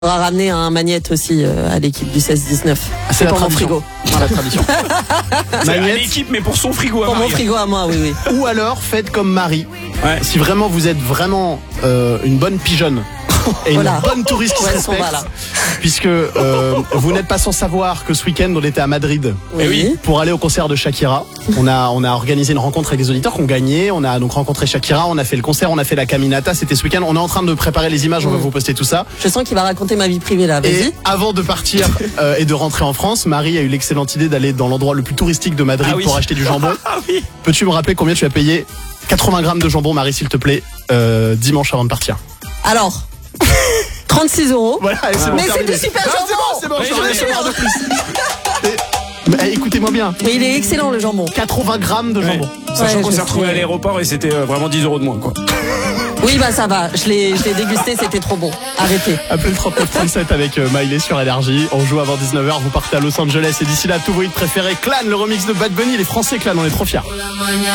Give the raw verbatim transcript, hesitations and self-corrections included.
On va ramener un Magnette aussi euh, à l'équipe du seize dix-neuf. C'est, c'est la pour tradition. mon frigo. C'est la tradition. C'est à l'équipe, mais pour son frigo à Pour Marie. mon frigo à moi, oui, oui. Ou alors faites comme Marie. Ouais. Si vraiment vous êtes vraiment euh, une bonne pigeonne et Voilà. une bonne touriste qui Ouais, se elles sont respecte, là, là. puisque euh, vous n'êtes pas sans savoir que ce week-end on était à Madrid Oui. oui. pour aller au concert de Shakira. On a on a organisé une rencontre avec des auditeurs qui ont gagné. On a donc rencontré Shakira, on a fait le concert, on a fait la caminata. C'était ce week-end. On est en train de préparer les images. On va Mm. vous poster tout ça. Je sens qu'il va raconter ma vie privée là, Et vas-y. avant de partir euh, et de rentrer en France, Marie a eu l'excellente idée d'aller dans l'endroit le plus touristique de Madrid Ah oui. pour acheter du jambon. Ah oui. Peux-tu me rappeler combien tu as payé quatre-vingts grammes de jambon, Marie, s'il te plaît, euh, dimanche avant de partir? Alors, trente-six euros. Voilà, et c'est bon, Mais terminé. c'est du super Ah, jambon. c'est bon, Oui, c'est bon, j'en ai j'en ai marre de plus. Et- mais, eh, écoutez-moi bien, Mais il est excellent le jambon. quatre-vingts grammes de jambon. Ouais. Sachant Ouais, qu'on je s'est retrouvé sais. à l'aéroport et c'était euh, vraiment dix euros de moins, quoi. Oui, bah ça va. Je l'ai, je l'ai dégusté, c'était trop bon. Arrêtez. Appelez le trente-neuf trente-sept avec euh, Miley sur Énergie. On joue avant dix-neuf heures, vous partez à Los Angeles et d'ici là, tous vos hits préférés. Clan, le remix de Bad Bunny, les Français Clan, on est trop fiers.